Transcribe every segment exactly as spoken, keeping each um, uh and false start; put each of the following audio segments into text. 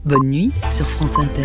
Bonne nuit sur France Inter.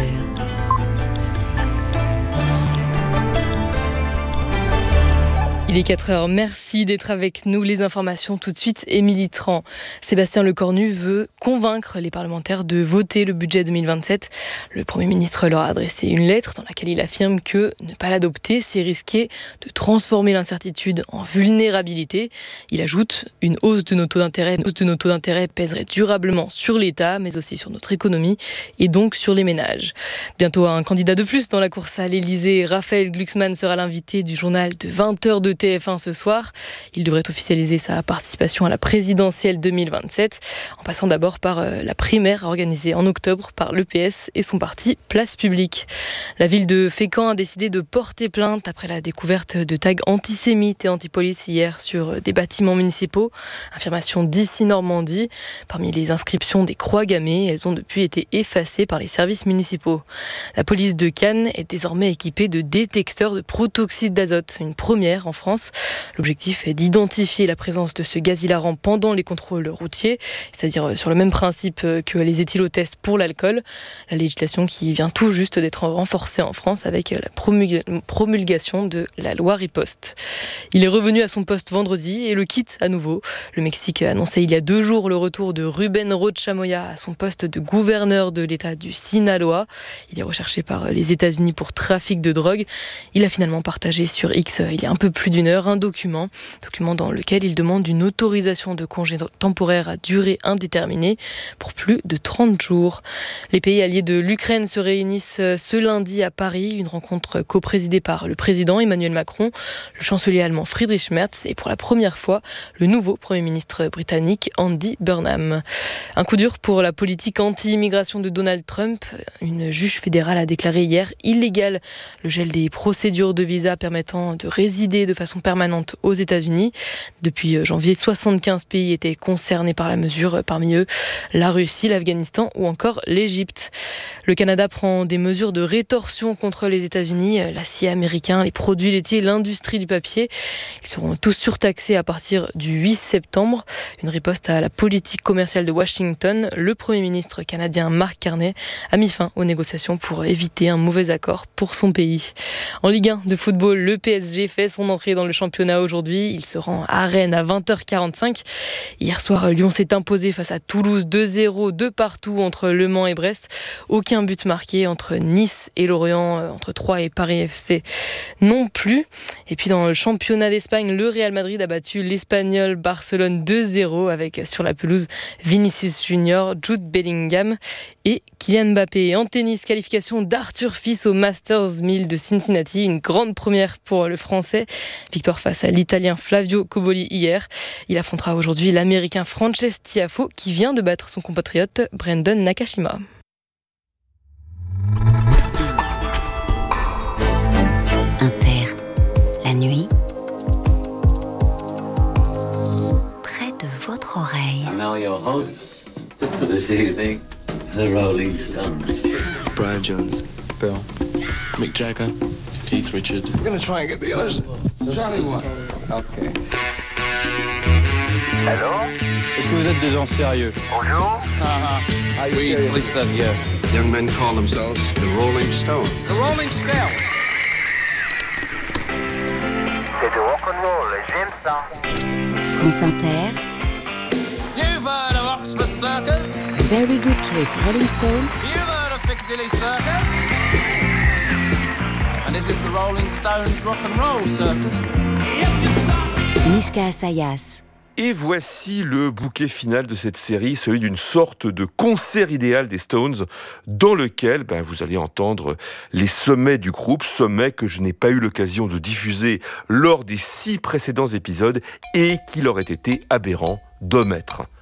Il est quatre heures, merci d'être avec nous. Les informations tout de suite, Émilie Tran. Sébastien Lecornu veut convaincre les parlementaires de voter le budget deux mille vingt-sept. Le Premier ministre leur a adressé une lettre dans laquelle il affirme que ne pas l'adopter, c'est risquer de transformer l'incertitude en vulnérabilité. Il ajoute une hausse de nos taux d'intérêt. Une hausse de nos taux d'intérêt pèserait durablement sur l'État, mais aussi sur notre économie et donc sur les ménages. Bientôt un candidat de plus dans la course à l'Élysée. Raphaël Glucksmann sera l'invité du journal de vingt heures de T F un ce soir. Il devrait officialiser sa participation à la présidentielle deux mille vingt-sept, en passant d'abord par la primaire organisée en octobre par l'E P S et son parti Place Publique. La ville de Fécamp a décidé de porter plainte après la découverte de tags antisémites et anti-police hier sur des bâtiments municipaux. Affirmation d'ici Normandie. Parmi les inscriptions des croix gammées, elles ont depuis été effacées par les services municipaux. La police de Cannes est désormais équipée de détecteurs de protoxyde d'azote, une première en France. L'objectif est d'identifier la présence de ce gaz hilarant pendant les contrôles routiers, c'est-à-dire sur le même principe que les éthylotests pour l'alcool. La législation qui vient tout juste d'être renforcée en France avec la promulgation de la loi Riposte. Il est revenu à son poste vendredi et le quitte à nouveau. Le Mexique a annoncé il y a deux jours le retour de Rubén Rocha Moya à son poste de gouverneur de l'État du Sinaloa. Il est recherché par les États-Unis pour trafic de drogue. Il a finalement partagé sur X il y a un peu plus d'une heure un document, document dans lequel il demande une autorisation de congé temporaire à durée indéterminée pour plus de trente jours. Les pays alliés de l'Ukraine se réunissent ce lundi à Paris, une rencontre coprésidée par le président Emmanuel Macron, le chancelier allemand Friedrich Merz et pour la première fois le nouveau Premier ministre britannique Andy Burnham. Un coup dur pour la politique anti-immigration de Donald Trump. Une juge fédérale a déclaré hier illégal le gel des procédures de visa permettant de résider de façon permanente aux États-Unis. Depuis janvier, soixante-quinze pays étaient concernés par la mesure, parmi eux la Russie, l'Afghanistan ou encore l'Égypte. Le Canada prend des mesures de rétorsion contre les États-Unis, l'acier américain, les produits laitiers, l'industrie du papier. Ils seront tous surtaxés à partir du huit septembre. Une riposte à la politique commerciale de Washington. Le Premier ministre canadien Mark Carney a mis fin aux négociations pour éviter un mauvais accord pour son pays. En Ligue un de football, le P S G fait son entrée dans le championnat aujourd'hui. Il se rend à Rennes à vingt heures quarante-cinq. Hier soir, Lyon s'est imposé face à Toulouse deux zéro, deux partout entre Le Mans et Brest. Aucun but marqué entre Nice et Lorient, entre Troyes et Paris F C non plus. Et puis dans le championnat d'Espagne, le Real Madrid a battu l'Espagnol Barcelone deux zéro avec sur la pelouse Vinicius Junior, Jude Bellingham et Kylian Mbappé. En tennis, qualification d'Arthur Fils au Masters mille de Cincinnati. Une grande première pour le Français. Victoire face à l'Italien Flavio Cobolli hier. Il affrontera aujourd'hui l'Américain Frances Tiafoe qui vient de battre son compatriote Brandon Nakashima. Inter, la nuit, près de votre oreille. And now your hosts for this evening, the Rolling Stones. Brian Jones, Bill, Mick Jagger, Keith Richards. We're going to try and get the others. Charlie one. Okay. Hello? Est-ce que vous êtes des gens sérieux? Bonjour? Ah, ah. Oui, oui, ça vient. Young men call themselves the Rolling Stones. The Rolling Stones. C'est du rock'n'roll, j'aime ça. France Inter. You've heard of Oxford Circus? Very good trip, Rolling Stones. You've heard of Piccadilly Circus? And this is the Rolling Stones rock and roll circus. Mishka Asayas. Et voici le bouquet final de cette série, celui d'une sorte de concert idéal des Stones, dans lequel ben, vous allez entendre les sommets du groupe, sommets que je n'ai pas eu l'occasion de diffuser lors des six précédents épisodes et qu'il aurait été aberrant d'omettre.